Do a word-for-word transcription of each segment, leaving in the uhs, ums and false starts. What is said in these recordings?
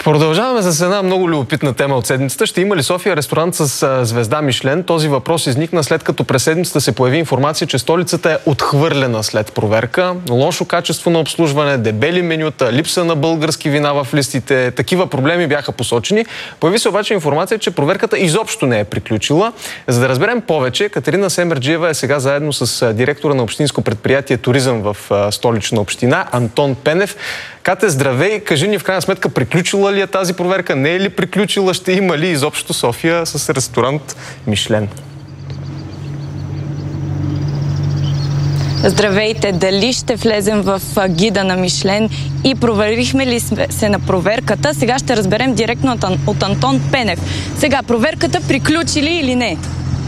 Продължаваме с една много любопитна тема от седмицата. Ще има ли София ресторант с звезда Мишлен? Този въпрос изникна след като през седмицата се появи информация, че столицата е отхвърлена след проверка. Лошо качество на обслужване, дебели менюта, липса на български вина в листите. Такива проблеми бяха посочени. Появи се обаче информация, че проверката изобщо не е приключила. За да разберем повече, Катерина Семерджиева е сега заедно с директора на общинско предприятие Туризъм в Столична община Антон Пенев. Кате, здравей! Кажи ни в крайна сметка, приключила ли е тази проверка? Не е ли приключила? Ще има ли изобщо София с ресторант Мишлен? Здравейте! Дали ще влезем в гида на Мишлен и проверихме ли се на проверката? Сега ще разберем директно от Антон Пенев. Сега, проверката приключи ли или не?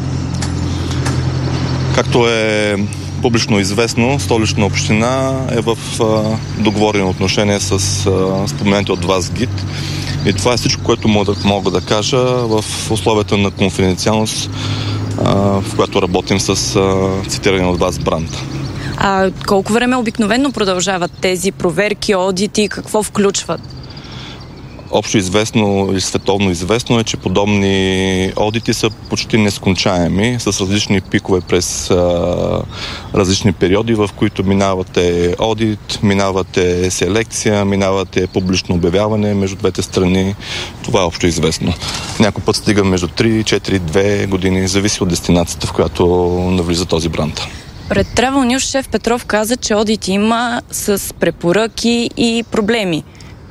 Както е публично известно, Столична община е в а, договорено отношение с а, спомените от вас гид. И това е всичко, което мога да, мога да кажа в условията на конфиденциалност, а, в която работим с а, цитиране от вас бранд. А колко време обикновено продължават тези проверки, одити и какво включват? Общо известно и световно известно е, че подобни одити са почти нескончаеми, с различни пикове през а, различни периоди, в които минавате одит, минавате селекция, минавате публично обявяване между двете страни. Това е общо известно. Някой път стига между три, четири, две години, зависи от дестинацията, в която навлиза този бранд. Пред Travel News шеф Петров каза, че одит има с препоръки и проблеми.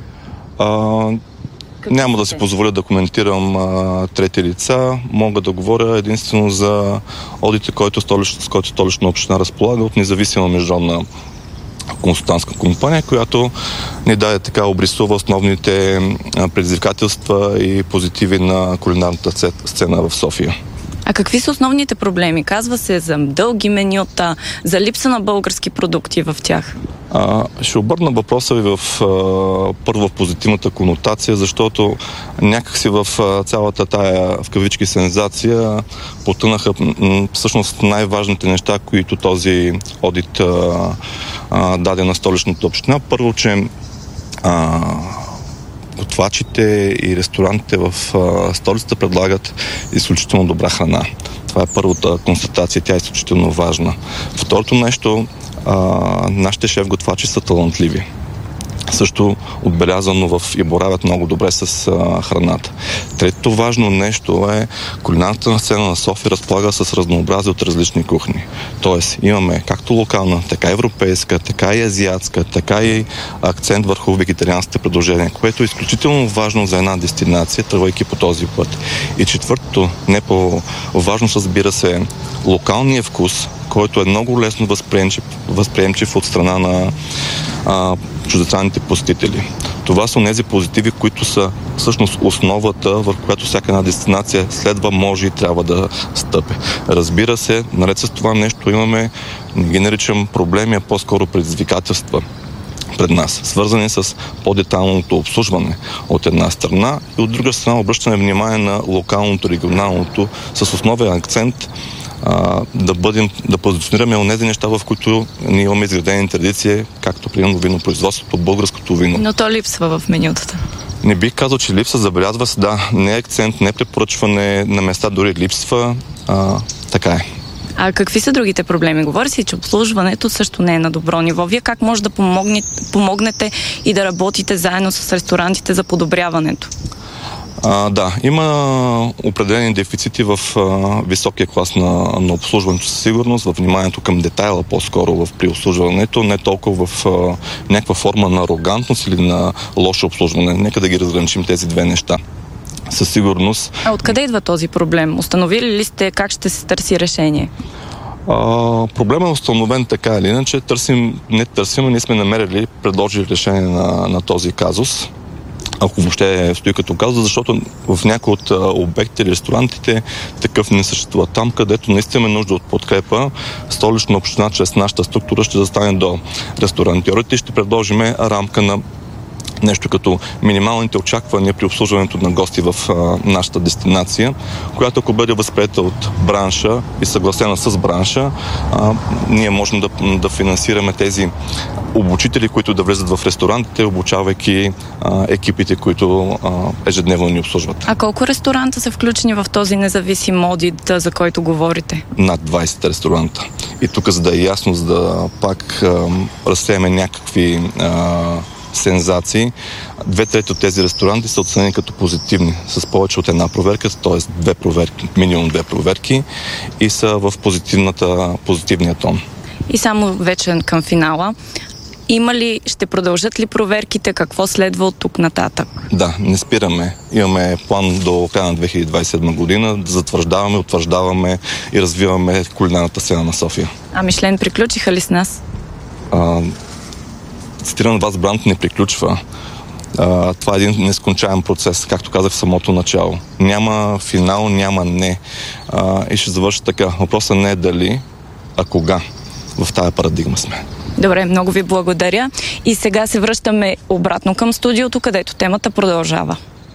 А, няма да си позволя да коментирам а, трети лица. Мога да говоря единствено за одите, който столич, с който Столична община разполага от независима международна консултантска компания, която ни даде така обрисува основните предизвикателства и позитиви на кулинарната сцена в София. А какви са основните проблеми? Казва се за дълги менюта, за липса на български продукти в тях. А, ще обърна въпроса ви в а, първо в позитивната конотация, защото някакси в а, цялата тая в кавички сензация потънаха м- всъщност най-важните неща, които този одит а, а, даде на Столичната община. Първо, че а, готвачите и ресторантите в а, столицата предлагат изключително добра храна. Това е първата констатация, тя е изключително важна. Второто нещо, а, нашите шеф-готвачи са талантливи. Също отбелязано в и боравят много добре с а, храната. Третото важно нещо е кулинарната сцена на София разполага с разнообразие от различни кухни. Тоест имаме както локална, така и европейска, така и азиатска, така и акцент върху вегетарианските предложения, което е изключително важно за една дестинация, тръгвайки по този път. И четвъртото, не по-важно, разбира се, локалния вкус, който е много лесно възприемчив, възприемчив от страна на а, чуждестранните посетители. Това са тези позитиви, които са всъщност основата, върху която всяка една дестинация следва, може и трябва да стъпи. Разбира се, наред с това нещо имаме, не ги наричам проблеми, а по-скоро предизвикателства пред нас, свързани с по-детайлното обслужване от една страна и от друга страна обръщаме внимание на локалното, регионалното, с основен акцент А, да бъдем, да позиционираме онези неща, в които ние имаме изградени традиции, както примерно винопроизводството, българското вино. Но то липсва в менютата. Не бих казал, че липса, забелязва се, да, не е акцент, не е препоръчване, на места дори липсва, а, така е. А какви са другите проблеми? Говори си, че обслужването също не е на добро ниво. Вие как може да помогнете, помогнете и да работите заедно с ресторантите за подобряването? А, да, има определени дефицити в а, високия клас на, на обслужването със сигурност, в вниманието към детайла по-скоро в при обслужването, не толкова в а, някаква форма на арогантност или на лошо обслужване. Нека да ги разграничим тези две неща. Със сигурност. А откъде идва този проблем? Установили ли сте как ще се търси решение? А, проблемът е установен така или иначе. Търсим, не търсим, ние сме намерили, предложили решение на, на този казус. Ако въобще стои като казва, защото в някои от обектите или ресторантите такъв не съществува. Там, където наистина има нужда от подкрепа, Столична община чрез нашата структура ще застане до ресторантьорите и ще предложим рамка на нещо като минималните очаквания при обслужването на гости в а, нашата дестинация, която ако бъде възприета от бранша и съгласена с бранша, а, ние можем да, да финансираме тези обучители, които да влезат в ресторантите, обучавайки а, екипите, които а, ежедневно ни обслужват. А колко ресторанта са включени в този независим одит, за който говорите? Над двайсет ресторанта. И тук, за да е ясно, за да пак а, разсеяме някакви а, сензации, две трети от тези ресторанти са оценени като позитивни, с повече от една проверка, т.е. две проверки, минимум две проверки, и са в позитивната, позитивния тон. И само вече към финала. Има ли, ще продължат ли проверките? Какво следва от тук нататък? Да, не спираме. Имаме план до края на две хиляди двайсет и седма година да затвърждаваме, утвърждаваме и развиваме кулинарната сцена на София. А Мишлен приключиха ли с нас? А, цитиран вас бранд не приключва. А, това е един нескончаем процес, както казах в самото начало. Няма финал, няма не. А, и ще завърша така. Въпросът не е дали, а кога. В тая парадигма сме. Добре, много ви благодаря. И сега се връщаме обратно към студиото, където темата продължава.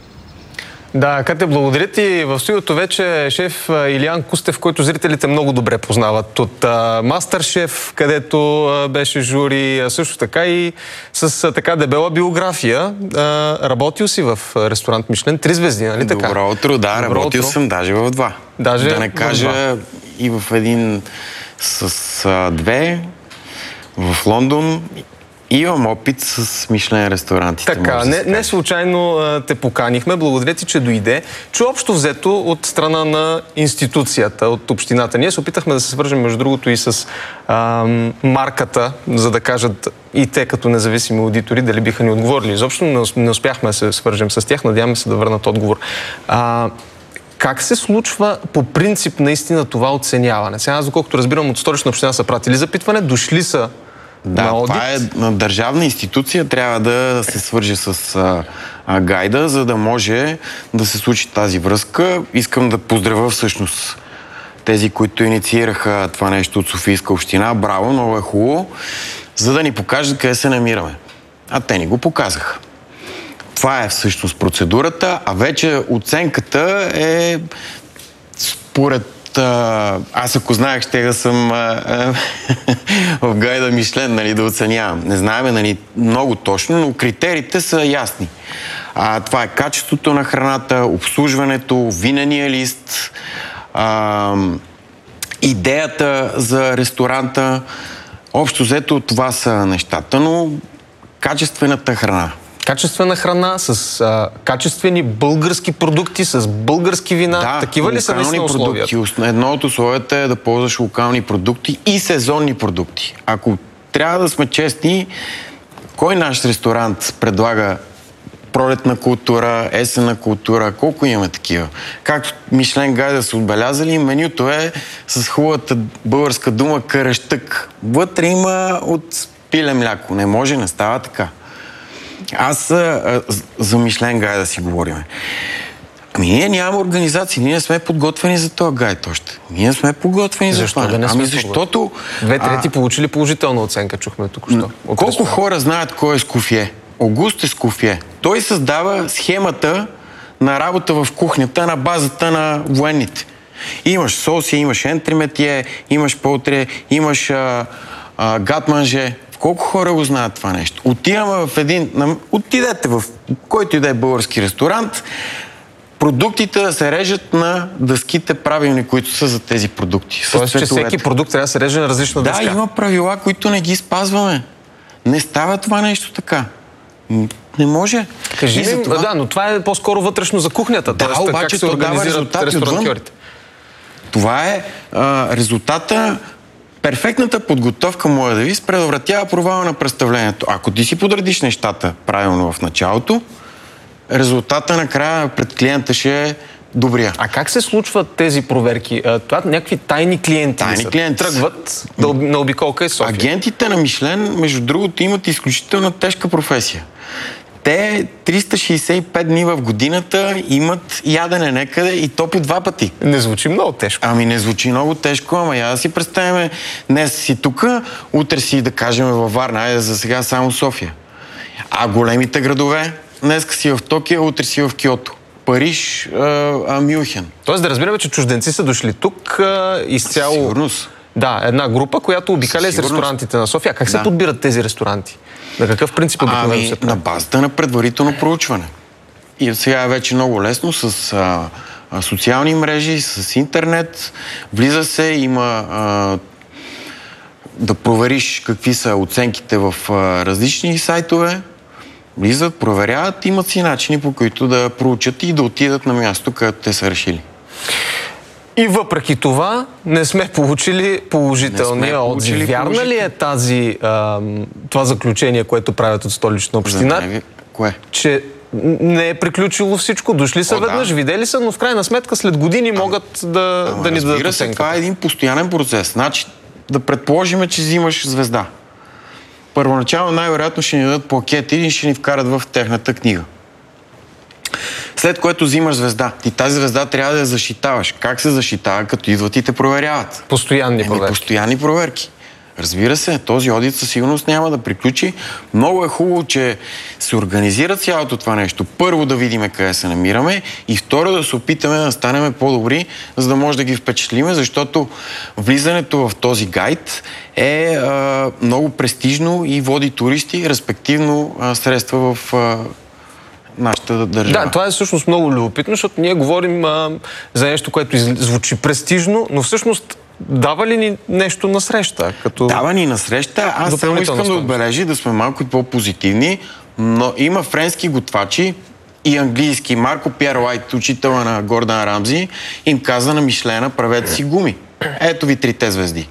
Да, Катя, благодаря ти. В студиото вече е шеф Илиян Кустев, който зрителите много добре познават от Мастършеф, където а, беше жури, а също така и с а, така дебела биография. А, работил си в ресторант Мишлен, три звезди, нали така? Добро утро, да, Добро работил утро. съм даже в два. Даже да не кажа и в един с а, две, в Лондон. Имам опит с Мишлен ресторантите. Така, не, не случайно а, те поканихме. Благодаря ти, че дойде. Че общо взето от страна на институцията, от общината. Ние се опитахме да се свържем, между другото, и с а, марката, за да кажат и те като независими аудитори дали биха ни отговорили. Изобщо не, не успяхме да се свържем с тях. Надяваме се да върнат отговор. А, Как се случва по принцип наистина това оценяване? Сега, аз доколкото разбирам, от Столична община са пратили запитване, дошли са да, на одит. Това е държавна институция, трябва да се свържи с а, а, гайда, за да може да се случи тази връзка. Искам да поздравя всъщност тези, които инициираха това нещо от Софийска община. Браво, много е хубаво, за да ни покажат къде се намираме. А те ни го показаха. Това е всъщност процедурата, а вече оценката е според... А, аз ако знаех, ще да съм а, а, в гайда Мишлен, нали, да оценявам. Не знаем, нали, много точно, но критериите са ясни. А, това е качеството на храната, обслужването, винения лист, а, идеята за ресторанта. Общо взето това са нещата, но качествената храна. Качествена храна, с а, качествени български продукти, с български вина. Да, такива ли са наистина условията? Едно от условията е да ползваш локални продукти и сезонни продукти. Ако трябва да сме честни, кой наш ресторант предлага пролетна култура, есенна култура, колко имаме такива? Както Мишлен гайда са отбелязали, менюто е с хубавата българска дума каращък. Вътре има от пиле мляко. Не може, не става така. Аз а, за Мишлен гайд да си говорим. Ами ние нямаме организации, ние сме подготвени за този гайд още. Ние сме подготвени Защо за това. Да ами защото... Две трети а... получили положителна оценка, чухме тук-що. Колко хора знаят кой е Скуфие? Огуст е Скуфие. Той създава схемата на работа в кухнята на базата на военните. Имаш соси, имаш ентриметие, имаш полтре, имаш а, а, гатманже. Колко хора го знаят това нещо? Отиваме в един... Отидете в който и да е български ресторант, продуктите да се режат на дъските правилни, които са за тези продукти. Тоест, че всеки продукт трябва да се реже на различна дъска. Да, има правила, които не ги спазваме. Не става това нещо така. Не може. Кажи ми, това... да, но това е по-скоро вътрешно за кухнята. Да, Тоест, обаче как се организират ресторантьорите. Това е а, резултата. Перфектната подготовка, моя девиз, предотвратява провала на представлението. Ако ти си подредиш нещата правилно в началото, резултата накрая пред клиента ще е добрия. А как се случват тези проверки? Това някакви тайни клиенти Тайни клиенти тръгват да, на обиколка из София. Агентите на Мишлен, между другото, имат изключително тежка професия. Те триста шейсет и пет дни в годината имат ядене некъде и то по два пъти. Не звучи много тежко. Ами не звучи много тежко, ама я да си представяме, днес си тук, утре си да кажем във Варна, айде за сега само София. А големите градове, днес си в Токио, утре си в Киото. Париж, а, а, Мюнхен. Тоест да разбираме, че чужденци са дошли тук а, изцяло... Сигурност. Да, една група, която обикаля с ресторантите на София. Как да. се подбират тези ресторанти? На какъв принцип обикновено ами, се прави? На базата на предварително проучване. И сега е вече много лесно с а, а, социални мрежи, с интернет. Влиза се, има а, да провериш какви са оценките в а, различни сайтове. Влизат, проверяват, имат си начини, по които да проучат и да отидат на място, където те са решили. И въпреки това не сме получили положителния отзив. Вярна ли е тази, а, това заключение, което правят от Столична община? Не, кое? Че не е приключило всичко. Дошли са О, веднъж, да. видели са, но в крайна сметка след години а, могат да, ама, да ни дадат оценка. Се, това е един постоянен процес. Значи, да предположим, че взимаш звезда. Първоначално най-вероятно ще ни дадат плакети и ще ни вкарат в техната книга. След което взимаш звезда. Ти тази звезда трябва да я защитаваш. Как се защитава, като идват и те проверяват? Постоянни проверки. Еми, постоянни проверки. Разбира се, този одит със сигурност няма да приключи. Много е хубаво, че се организира цялото това нещо. Първо да видим къде се намираме и второ да се опитаме да станем по-добри, за да може да ги впечатлиме, защото влизането в този гайд е а, много престижно и води туристи, респективно а, средства в а, нашата държава. Да, това е всъщност много любопитно, защото ние говорим а, за нещо, което звучи престижно, но всъщност дава ли ни нещо насреща? Като... Дава ни насреща. Аз само искам да отбележи, да сме малко по-позитивни, но има френски готвачи и английски. Марко Пьер Уайт, учител на Гордан Рамзи, им каза на Мишлена: правете си гуми. Ето ви трите звезди.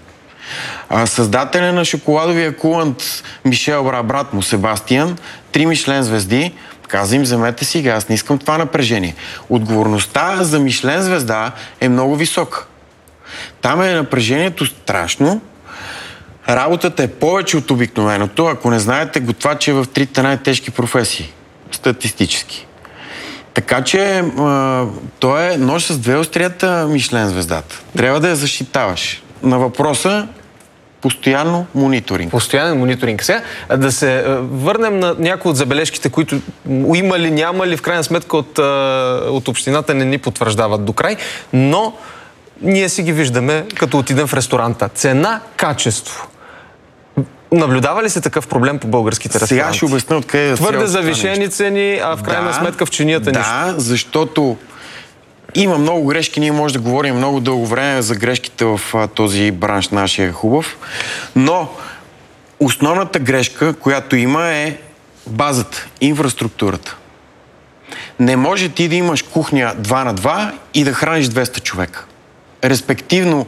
Създателя на шоколадовия кулант Мишел, брат му Себастиан, три Мишлен звезди, каза им: вземете си, аз не искам това напрежение. Отговорността за Мишлен звезда е много висока. Там е напрежението страшно. Работата е повече от обикновеното. Ако не знаете, готвач е в трите най-тежки професии. Статистически. Така че а, то е нож с две острията Мишлен звездата. Трябва да я защитаваш. На въпроса постоянно мониторинг. Постоянен мониторинг. Сега да се върнем на някои от забележките, които има ли, няма ли, в крайна сметка от, от общината не ни потвърждават до край, но ние си ги виждаме, като отидем в ресторанта. Цена, качество. Наблюдава ли се такъв проблем по българските ресторанти? Сега ще обясня откъде да Твърде завишени цени, а в крайна да, сметка в чинията да, нищо. Да, защото има много грешки. Ние може да говорим много дълго време за грешките в а, този бранш, нашия е хубав. Но основната грешка, която има, е базата, инфраструктурата. Не може ти да имаш кухня два на два и да храниш двеста човека. Респективно,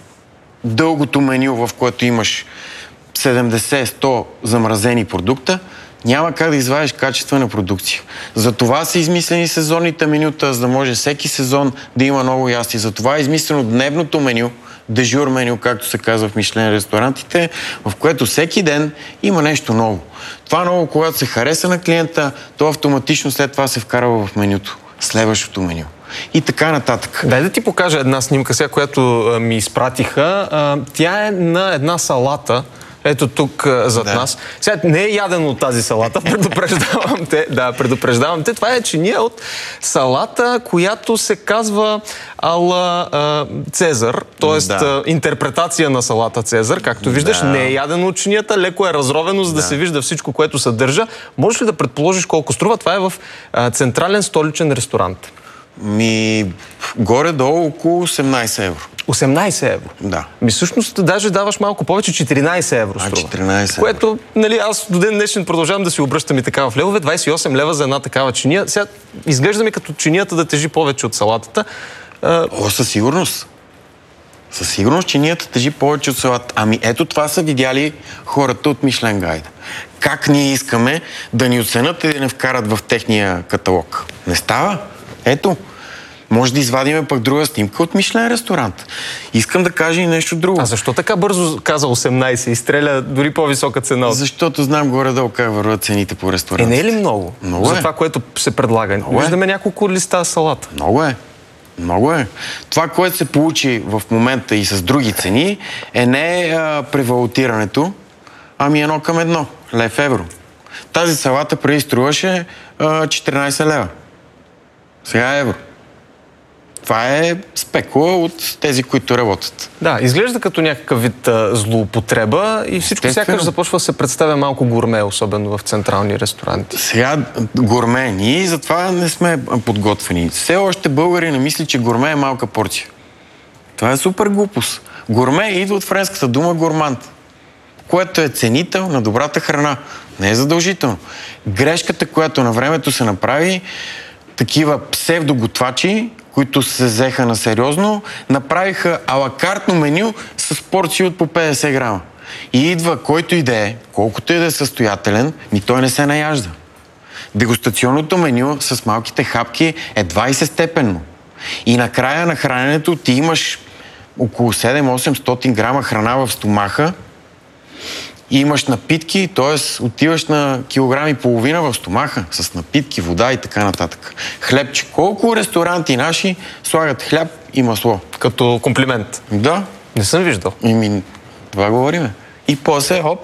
дългото меню, в което имаш седемдесет сто замразени продукта, няма как да извадиш качествена продукция. Затова са измислени сезонните менюта, за да може всеки сезон да има ново ястие. Затова е измислено дневното меню, дежур меню, както се казва в Мишлен ресторантите, в което всеки ден има нещо ново. Това ново, когато се хареса на клиента, то автоматично след това се вкарва в менюто. Следващото меню. И така нататък. Дай да ти покажа една снимка, сега, която а, ми изпратиха. А, тя е на една салата. Ето тук а, зад да. нас. Сега не е ядено от тази салата, предупреждавам те. Да, предупреждавам те. Това е чиния от салата, която се казва ала а, Цезар, т.е. Да. интерпретация на салата Цезар. Както виждаш, да. не е ядено от чинията, леко е разровено, за да, да се вижда всичко, което съдържа. Можеш ли да предположиш колко струва? Това е в а, централен столичен ресторант. Ми, горе-долу около осемнайсет евро. осемнайсет евро? Да. Ми всъщност даже даваш малко повече, четиринайсет евро струва. А, четиринайсет евро. Което, нали, аз до ден днешен продължавам да си обръщам и така в левове. двайсет и осем лева за една такава чиния. Сега изглежда ми като чинията да тежи повече от салатата. О, със сигурност. Със сигурност чинията тежи повече от салата. Ами ето това са видяли хората от Мишлен гайда. Как ние искаме да ни оценят и да не вкарат в техния каталог? Не става. Ето, може да извадиме пък друга снимка от Мишлен ресторант. Искам да кажа и нещо друго. А защо така бързо каза осемнайсет и стреля дори по-висока цена? Защото знам горе-долу как върват цените по ресторанти. Е, не е ли много? Много За е. това, което се предлага. Много Виждаме е. няколко листа салата. Много е. Много е. Това, което се получи в момента и с други цени, е не а, превалутирането, ами едно към едно. Лев-евро. Тази салата преди струваше а, четиринайсет лева. Сега е евро. Това е спекула от тези, които работят. Да, изглежда като някакъв вид а, злоупотреба и всичко сякаш започва да се представя малко гурме, особено в централни ресторанти. Сега гурме. Ние затова не сме подготвени. Все още българи не мисли, че гурме е малка порция. Това е супер глупост. Гурме идва от френската дума гурмант, което е ценител на добрата храна. Не е задължително. Грешката, която на времето се направи, такива псевдоготвачи, които се взеха на сериозно, направиха алакартно меню с порции от по петдесет грама. И идва който и да е, колкото и да е състоятелен, ни той не се наяжда. Дегустационното меню с малките хапки е двайсет степенно. И на края на храненето ти имаш около седем-осемстотин грама храна в стомаха, и имаш напитки, т.е. отиваш на килограм и половина в стомаха с напитки, вода и така нататък. Хлебче. Колко ресторанти наши слагат хляб и масло? Като комплимент. Да. Не съм виждал. Ими, това говориме. И после, хоп,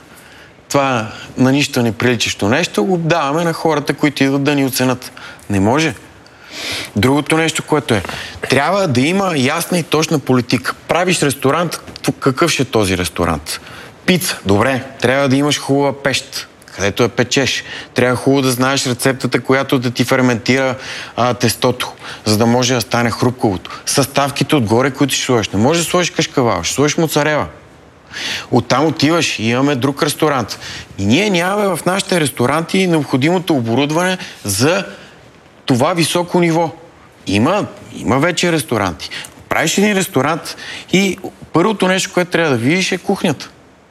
това на нищо не приличащо нещо го даваме на хората, които идват да ни оценят. Не може. Другото нещо, което е, трябва да има ясна и точна политика. Правиш ресторант, какъв ще е този ресторант? Пица. Добре, трябва да имаш хубава пещ, където я печеш. Трябва хубаво да знаеш рецептата, която да ти ферментира а, тестото, за да може да стане хрупковото. Съставките отгоре, които ще сложиш. Не може да сложиш кашкавал, ще сложиш моцарела. Оттам отиваш и имаме друг ресторант. И ние нямаме в нашите ресторанти необходимото оборудване за това високо ниво. Има, има вече ресторанти. Правиш един ресторант и първото нещо, което трябва да видиш, е кухнята.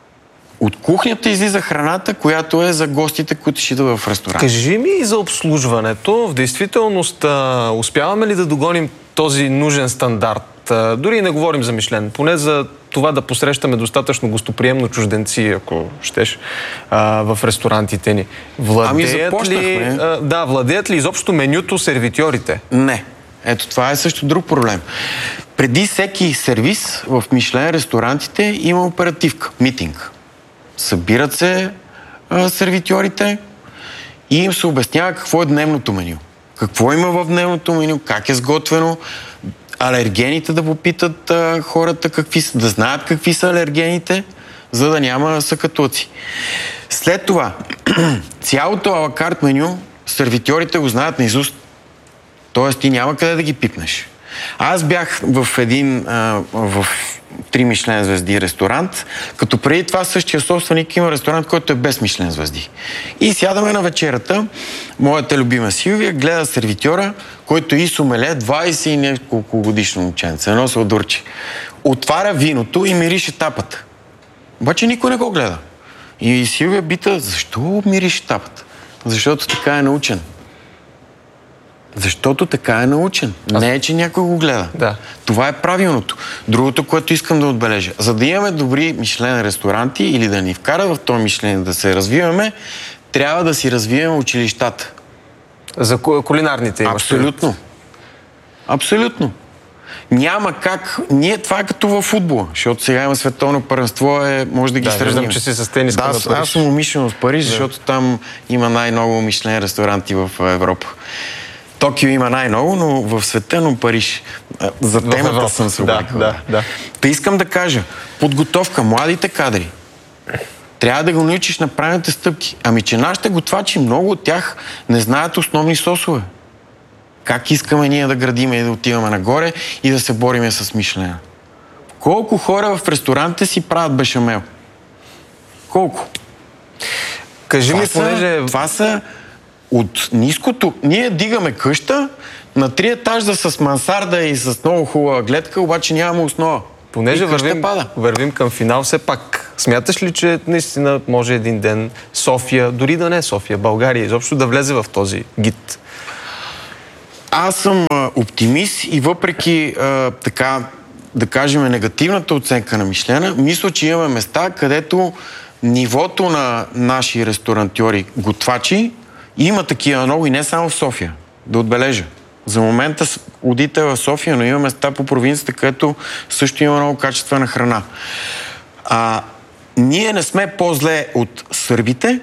От кухнята излиза храната, която е за гостите, които ще идват в ресторант. Кажи ми и за обслужването. В действителност успяваме ли да догоним този нужен стандарт? Дори и не говорим за Мишлен. Поне за това да посрещаме достатъчно гостоприемно чужденци, ако щеш, в ресторантите ни. Владеят ами ли, да, владеят ли изобщо менюто сервитьорите? Не. Ето това е също друг проблем. Преди всеки сервис в Мишлен ресторантите има оперативка, митинг. Събират се а, сервитьорите и им се обяснява какво е дневното меню. Какво има в дневното меню, как е сготвено, алергените да попитат а, хората какви са, да знаят какви са алергените, за да няма съкатуци. След това, цялото алакарт меню, сервитьорите го знаят наизуст. Тоест ти няма къде да ги пипнеш. Аз бях в един, а, в три Мишлен звезди ресторант, като преди това същия собственик има ресторант, който е без Мишлен звезди. И сядаме на вечерата, моята любима Силвия гледа сервитьора, който и сомеле, двайсет и няколко годишно момченце, едно се отдурчи. Отваря виното и мирише тапата. Обаче никой не го гледа. И Силвия бита, защо мирише тапата? Защото така е научен. Защото така е научен. Не е, че някой го гледа. Да. Това е правилното. Другото, което искам да отбележа. За да имаме добри Мишлен ресторанти или да ни вкарат в този Мишлен да се развиваме, трябва да си развиваме училищата. За кулинарните имаш? Абсолютно. Абсолютно. Няма как. Ние това е като във футбола, защото сега има световно първенство, е, може да ги да, сравним. Виждам, че си с тениска да, на Париж. Аз съм умишлено в Париж, защото да. Там има най-много Мишлен ресторанти в Европа. Токио има най-много, но в света, но Париж. За темата съм се облекал. Да, да, да. Та искам да кажа, подготовка, младите кадри. Трябва да го научиш на правилните стъпки. Ами, че нашите готвачи, много от тях не знаят основни сосове. Как искаме ние да градиме и да отиваме нагоре и да се бориме с Мишлена? Колко хора в ресторантите си правят бешамел? Колко? Кажи това ми, понеже... Са, това са от ниското... Ние дигаме къща на три етажа с мансарда и с много хубава гледка, обаче нямаме основа. Понеже вървим, вървим към финал, все пак смяташ ли, че наистина може един ден София, дори да не е София, България, изобщо да влезе в този гид? Аз съм а, оптимист и въпреки а, така, да кажем, негативната оценка на Мишлена, мисля, че имаме места, където нивото на наши ресторантьори, готвачи, има такива много и не само в София. Да отбележа. За момента одите в София, но има места по провинцията, където също има много качествена храна. А, ние не сме по-зле от сърбите,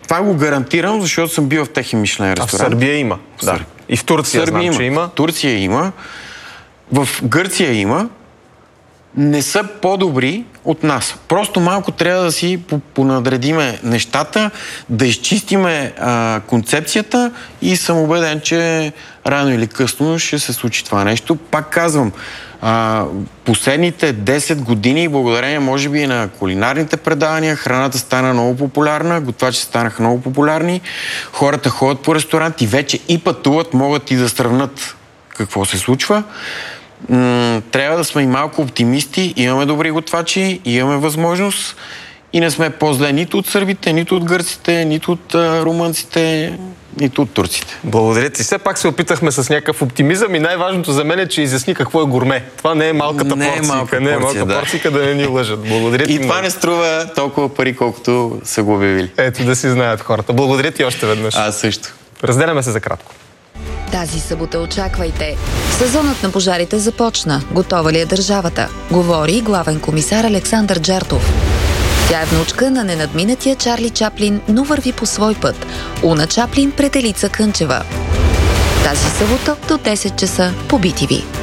Това го гарантирам, защото съм бил в техен Мишлен ресторант. А в Сърбия има. В Да. Сърбия. И в Турция Сърбия знам, има. че има. В Турция има. В Гърция има. Не са по-добри от нас. Просто малко трябва да си понадредиме нещата, да изчистиме а, концепцията и съм убеден, че рано или късно ще се случи това нещо. Пак казвам, а, последните десет години, благодарение може би на кулинарните предавания, храната стана много популярна, готвачи станаха много популярни, хората ходят по ресторанти, вече и пътуват, могат и да сравнат какво се случва. М- трябва да сме и малко оптимисти, имаме добри готвачи, имаме възможност и не сме по-зле нито от сърбите, нито от гърците, нито от а, румънците, нито от турците. Благодаря ти. Все пак се опитахме с някакъв оптимизъм и най-важното за мен е, че изясни какво е гурме. Това не е малката Не е порцика. малка не е порция, малка да. порцика, да не ни лъжат. Благодаря ти. И това много. не струва толкова пари, колкото са го обявили. Ето да си знаят хората. Благодаря ти още веднъж. Аз също. Разделяме се за кратко. Тази събота очаквайте. Сезонът на пожарите започна. Готова ли е държавата? Говори главен комисар Александър Джартов. Тя е внучка на ненадминатия Чарли Чаплин, но върви по свой път. Уна Чаплин пред Елица Кънчева. Тази събота до десет часа по Би Ти Ви.